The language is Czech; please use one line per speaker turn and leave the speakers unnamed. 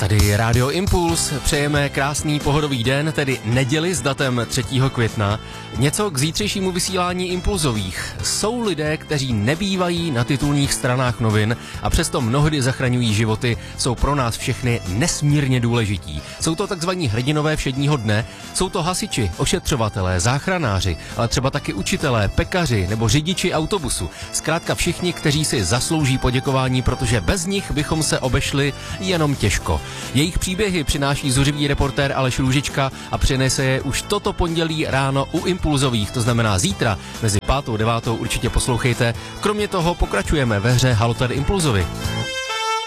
Tady Rádio Impuls, přejeme krásný pohodový den, tedy neděli s datem 3. května. Něco k zítřejšímu vysílání Impulzových. Jsou lidé, kteří nebývají na titulních stranách novin a přesto mnohdy zachraňují životy, jsou pro nás všechny nesmírně důležití. Jsou to takzvaní hrdinové všedního dne, jsou to hasiči, ošetřovatelé, záchranáři, ale třeba taky učitelé, pekaři nebo řidiči autobusu. Zkrátka všichni, kteří si zaslouží poděkování, protože bez nich bychom se obešli jenom těžko. Jejich příběhy přináší zuřivý reportér Aleš Růžička a přinese je už toto pondělí ráno u Impulzových, to znamená zítra mezi 5. a 9. určitě poslouchejte. Kromě toho pokračujeme ve hře Halo tady Impulzovi.